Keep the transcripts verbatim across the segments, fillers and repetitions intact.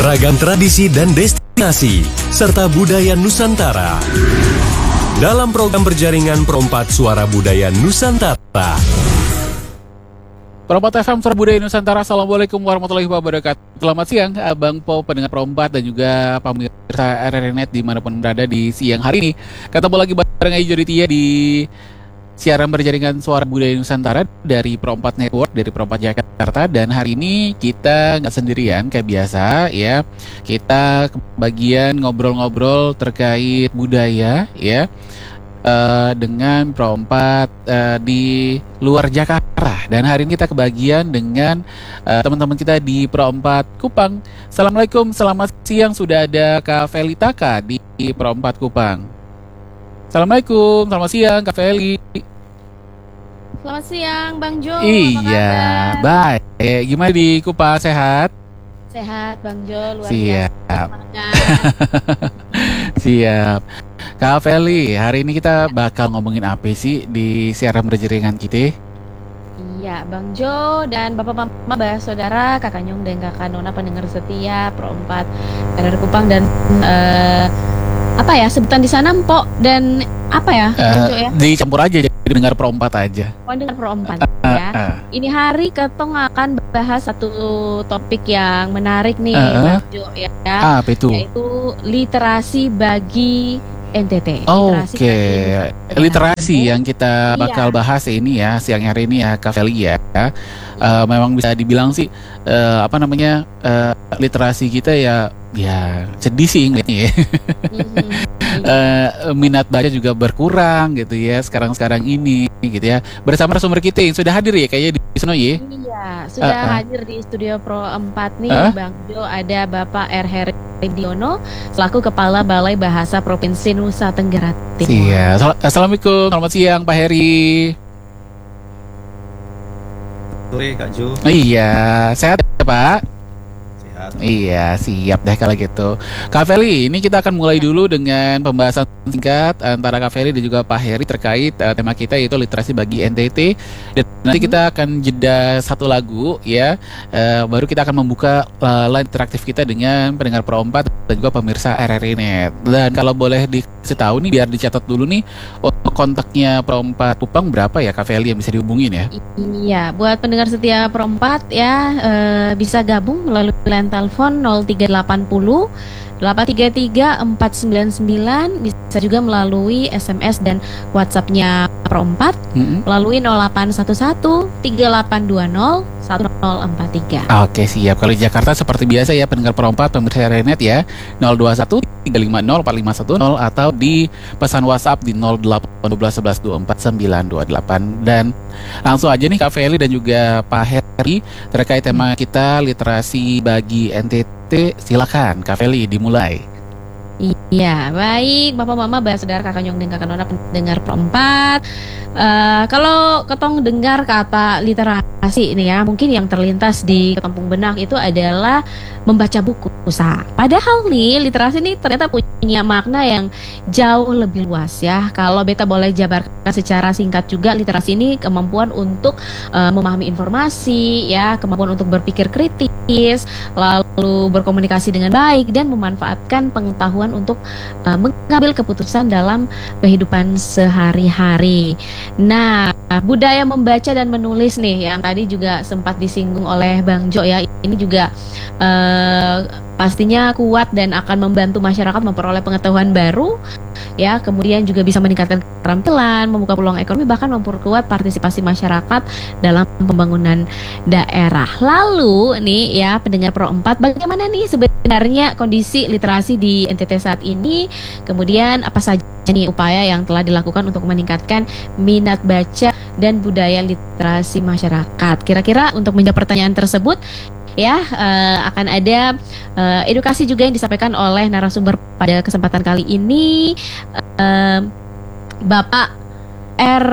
ragam tradisi dan destinasi, serta budaya Nusantara. Dalam program berjaringan Perompat Suara Budaya Nusantara. Perompat F M Suara Budaya Nusantara. Assalamualaikum warahmatullahi wabarakatuh. Selamat siang Abang Po, pendengar Perompat dan juga pemirsa R R Net dimanapun berada di siang hari ini. Ketemu lagi bareng Ayu Joditia di siaran berjaringan Suara Budaya Nusantara dari Perompat Network, dari Perompat Jakarta. Dan hari ini kita nggak sendirian kayak biasa ya. Kita kebagian ngobrol-ngobrol terkait budaya ya, uh, dengan Perompat uh, di luar Jakarta. Dan hari ini kita kebagian dengan uh, teman-teman kita di Perompat Kupang. Assalamualaikum, selamat siang. Sudah ada Kak Feli Taka di Perompat Kupang. Assalamualaikum, selamat siang Kak Feli. Selamat siang Bang Jo. Iya, baik. Gimana di Kupang, sehat? Sehat Bang Jo, luar Siap. biasa. Siap. Kak Feli, hari ini kita bakal ngomongin apa sih di siaran berjaringan kita? Iya Bang Jo dan Bapak Mama, Mbak Saudara, Kakak Nyong dan Kakak Nona pendengar setia Perompat R R Kupang dan uh, apa ya sebutan di sana Mpok dan apa ya, uh, ya? Dicampur aja jadi dengar Perompat aja. Oh, dengar Perompat uh, ya. Uh, uh. Ini hari Ketong akan bahas satu topik yang menarik nih uh, Bang Jo ya. Ah, apa itu? Yaitu literasi bagi N T T. Oke, okay. Literasi yang kita bakal iya. bahas ini ya siang hari ini ya Kak Feli ya. Uh, memang bisa dibilang sih uh, apa namanya uh, literasi kita ya ya sedih sih ngeliatnya ya. Mm-hmm. uh, minat baca juga berkurang gitu ya sekarang-sekarang ini gitu ya. Bersama narasumber kita yang sudah hadir ya kayaknya di sana ya. Iya, sudah uh, uh. hadir di studio Perompat nih uh. Bang Jo, ada Bapak R. Heri Budiono selaku Kepala Balai Bahasa Provinsi Nusa Tenggara Timur. Iya, Assalamualaikum, selamat siang Pak Heri. Sore Kak Jo. Iya, sehat ya Pak? Sehat. Iya, siap deh kalau gitu. Kak Feli, ini kita akan mulai dulu dengan pembahasan singkat antara Kak Feli dan juga Pak Heri terkait uh, tema kita yaitu literasi bagi N T T. Dan nanti kita akan jeda satu lagu ya. Uh, baru kita akan membuka uh, line interaktif kita dengan pendengar Perompat dan juga pemirsa R R Net. Dan kalau boleh dikasih tahu nih biar dicatat dulu nih untuk kontaknya Perompat Kupang berapa ya Kak Feli yang bisa dihubungin ya? Iya, buat pendengar setia Perompat ya uh, bisa gabung melalui line telepon nol tiga delapan nol delapan tiga tiga empat sembilan sembilan, bisa juga melalui S M S dan WhatsApp-nya Perompat mm-hmm. melalui nol delapan satu satu tiga delapan dua nol satu nol empat tiga. Oke, siap. Kalau di Jakarta seperti biasa ya pendengar Perompat pemirsa R R Net ya nol dua satu tiga lima nol empat lima satu nol atau di pesan WhatsApp di nol delapan satu satu satu dua empat sembilan dua delapan. Dan langsung aja nih Kak Feli dan juga Pak Heri terkait tema kita literasi bagi N T T. Silakan Kak Feli dimulai. Iya, baik Bapak Mama, Mbak Saudara, Kakak Nyong dan Kakak Nona pendengar Perompat. Uh, kalau ketong dengar kata literasi ini ya, mungkin yang terlintas di kampung benak itu adalah membaca buku. Usah. Padahal nih literasi ini ternyata punya makna yang jauh lebih luas ya. Kalau beta boleh jabarkan secara singkat juga, literasi ini kemampuan untuk uh, memahami informasi ya, kemampuan untuk berpikir kritis, lalu berkomunikasi dengan baik dan memanfaatkan pengetahuan untuk uh, mengambil keputusan dalam kehidupan sehari-hari. Nah, budaya membaca dan menulis nih yang tadi juga sempat disinggung oleh Bang Jo ya, ini juga uh, pastinya kuat dan akan membantu masyarakat memperoleh pengetahuan baru ya, kemudian juga bisa meningkatkan keterampilan, membuka peluang ekonomi, bahkan memperkuat partisipasi masyarakat dalam pembangunan daerah. Lalu nih ya pendengar Perompat, bagaimana nih sebenarnya kondisi literasi di N T T saat ini? Kemudian apa saja nih upaya yang telah dilakukan untuk meningkatkan minat baca dan budaya literasi masyarakat? Kira-kira untuk menjawab pertanyaan tersebut ya uh, akan ada uh, edukasi juga yang disampaikan oleh narasumber pada kesempatan kali ini, uh, Bapak R.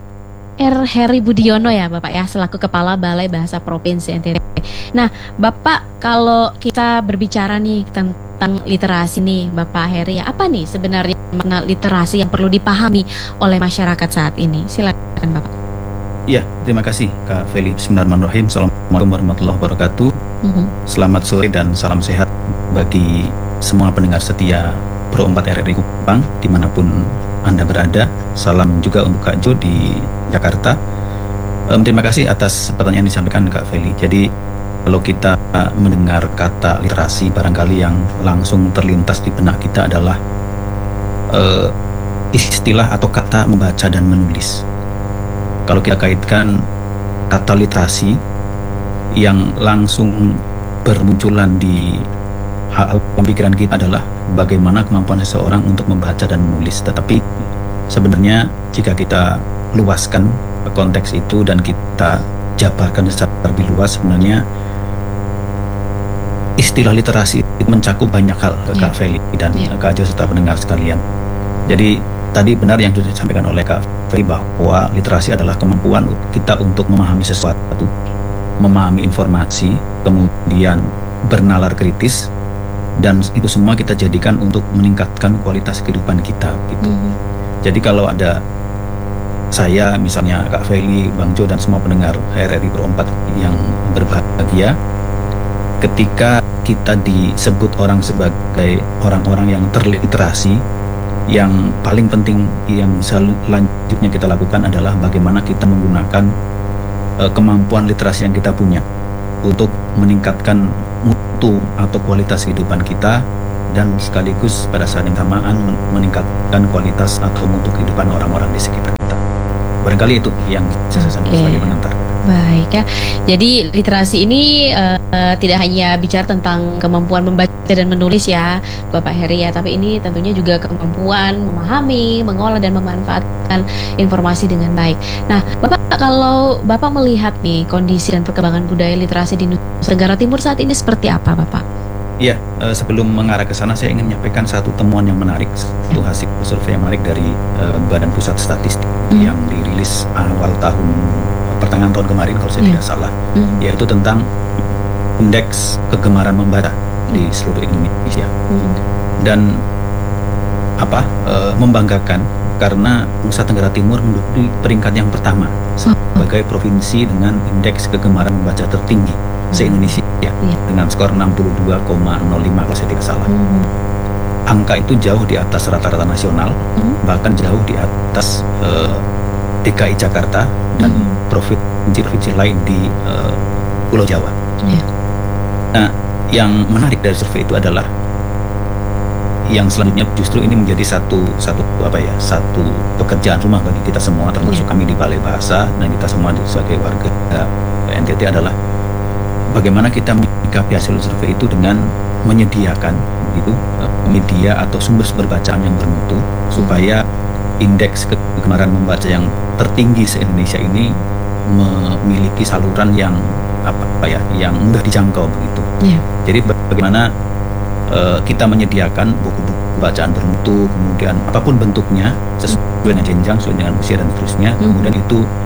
R. Heri Budiono ya Bapak ya, selaku Kepala Balai Bahasa Provinsi N T T. Nah Bapak, kalau kita berbicara nih tentang literasi nih Bapak Heri, apa nih sebenarnya makna literasi yang perlu dipahami oleh masyarakat saat ini? Silakan Bapak. Iya, terima kasih Kak Feli. Bismillahirrahmanirrahim. Assalamualaikum warahmatullahi wabarakatuh. Mm-hmm. Selamat sore dan salam sehat bagi semua pendengar setia Pro empat R R I Kupang dimanapun Anda berada. Salam juga untuk Kak Jo di Jakarta. Um, terima kasih atas pertanyaan yang disampaikan Kak Feli. Jadi kalau kita uh, mendengar kata literasi, barangkali yang langsung terlintas di benak kita adalah uh, istilah atau kata membaca dan menulis. Kalau kita kaitkan kata literasi, yang langsung bermunculan di hal pemikiran kita adalah bagaimana kemampuan seseorang untuk membaca dan menulis. Tetapi sebenarnya jika kita luaskan konteks itu dan kita jabarkan secara lebih luas, sebenarnya istilah literasi itu mencakup banyak hal, yeah. Kak Feli dan yeah. Kak Jo serta pendengar sekalian. Jadi tadi benar yang sudah disampaikan oleh Kak Feli bahwa literasi adalah kemampuan kita untuk memahami sesuatu, memahami informasi, kemudian bernalar kritis, dan itu semua kita jadikan untuk meningkatkan kualitas kehidupan kita gitu. Mm-hmm. Jadi kalau ada saya, misalnya Kak Feli, Bang Jo, dan semua pendengar R R I Pro empat yang berbahagia, ketika kita disebut orang sebagai orang-orang yang terliterasi, yang paling penting yang selanjutnya kita lakukan adalah bagaimana kita menggunakan uh, kemampuan literasi yang kita punya untuk meningkatkan mutu atau kualitas kehidupan kita, dan sekaligus pada saat yang bersamaan meningkatkan kualitas atau mutu kehidupan orang-orang di sekitar kita. Barangkali itu yang saya sampaikan okay. sebagai pengantar. Baik ya. Jadi literasi ini uh, tidak hanya bicara tentang kemampuan membaca dan menulis ya, Bapak Heri ya, tapi ini tentunya juga kemampuan memahami, mengolah dan memanfaatkan informasi dengan baik. Nah, Bapak, kalau Bapak melihat nih kondisi dan perkembangan budaya literasi di Nusa Tenggara Timur saat ini seperti apa, Bapak? Iya, uh, sebelum mengarah ke sana saya ingin menyampaikan satu temuan yang menarik, satu hasil survei yang menarik dari uh, Badan Pusat Statistik mm. yang dirilis awal tahun pertengahan tahun kemarin kalau saya yeah. tidak salah, mm. yaitu tentang indeks kegemaran membaca mm. di seluruh Indonesia. Mm. Dan apa uh, membanggakan karena Nusa Tenggara Timur menduduki peringkat yang pertama sebagai provinsi dengan indeks kegemaran membaca tertinggi se-Indonesia ya, yeah. dengan skor enam puluh dua koma nol lima kalau saya tidak salah. Mm. Angka itu jauh di atas rata-rata nasional, mm. bahkan jauh di atas uh, D K I Jakarta dan mm. provinsi-provinsi lain di uh, Pulau Jawa. Yeah. Nah, yang menarik dari survei itu adalah yang selanjutnya justru ini menjadi satu satu apa ya satu pekerjaan rumah bagi kita semua, termasuk yeah. kami di Balai Bahasa dan kita semua sebagai warga uh, N T T adalah bagaimana kita menyikapi hasil survei itu dengan menyediakan gitu media atau sumber-sumber bacaan yang bermutu supaya indeks kegemaran membaca yang tertinggi se-Indonesia ini memiliki saluran yang apa, apa ya yang mudah dijangkau begitu. Yeah. Jadi bagaimana uh, kita menyediakan buku-buku bacaan bermutu, kemudian apapun bentuknya sesuai dengan jenjang, sesuai dengan usia dan seterusnya, mm. kemudian itu